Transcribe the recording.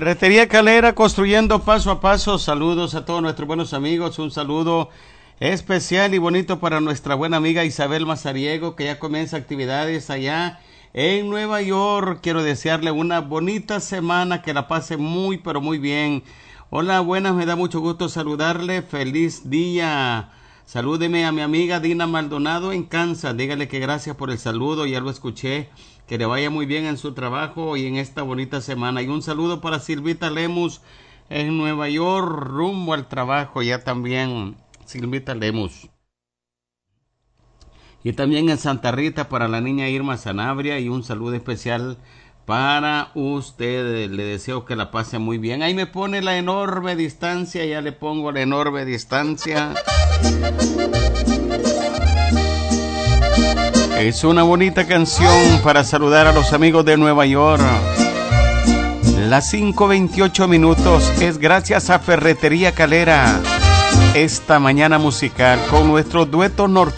Ferretería Calera, construyendo paso a paso. Saludos a todos nuestros buenos amigos. Un saludo especial y bonito para nuestra buena amiga Isabel Mazariego, que ya comienza actividades allá en Nueva York. Quiero desearle una bonita semana, que la pase muy pero muy bien. Hola, buenas, me da mucho gusto saludarle. Feliz día. Salúdeme a mi amiga Dina Maldonado en Kansas. Dígale que gracias por el saludo, ya lo escuché. Que le vaya muy bien en su trabajo y en esta bonita semana. Y un saludo para Silvita Lemus en Nueva York, rumbo al trabajo. Ya también Silvita Lemus. Y también en Santa Rita para la niña Irma Sanabria. Y un saludo especial para usted. Le deseo que la pase muy bien. Ahí me pone la enorme distancia. Ya le pongo la enorme distancia. Es una bonita canción para saludar a los amigos de Nueva York. Las 5:28 minutos es gracias a Ferretería Calera. Esta mañana musical con nuestro dueto norteño.